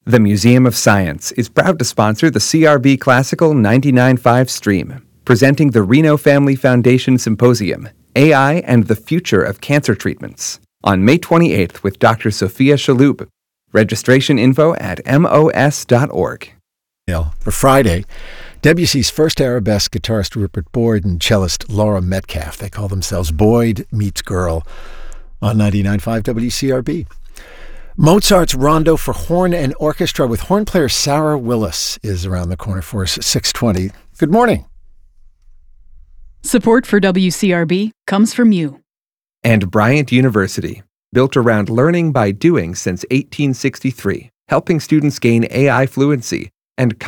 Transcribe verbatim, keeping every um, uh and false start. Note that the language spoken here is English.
The Museum of Science is proud to sponsor the C R B Classical ninety-nine point five stream, presenting the Reno Family Foundation Symposium, A I and the Future of Cancer Treatments, on May twenty-eighth with Doctor Sophia Shaloub. Registration info at M O S dot org. For Friday, Debussy's first arabesque guitarist Rupert Boyd and cellist Laura Metcalf. They call themselves Boyd Meets Girl on ninety-nine point five W C R B. Mozart's Rondo for Horn and Orchestra with horn player Sarah Willis is around the corner for us at six twenty. Good morning. Support for W C R B comes from you. And Bryant University, built around learning by doing since eighteen sixty-three, helping students gain A I fluency and